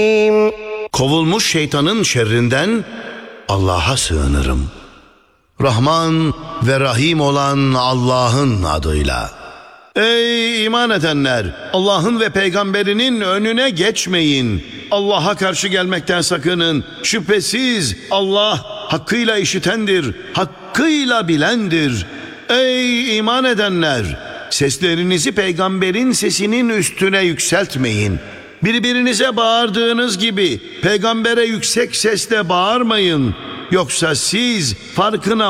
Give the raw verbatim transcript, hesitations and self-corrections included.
Kovulmuş şeytanın şerrinden Allah'a sığınırım. Rahman ve Rahim olan Allah'ın adıyla. Ey iman edenler! Allah'ın ve peygamberinin önüne geçmeyin. Allah'a karşı gelmekten sakının. Şüphesiz Allah hakkıyla işitendir, hakkıyla bilendir. Ey iman edenler! Seslerinizi peygamberin sesinin üstüne yükseltmeyin. Birbirinize bağırdığınız gibi peygambere yüksek sesle bağırmayın. Yoksa siz farkına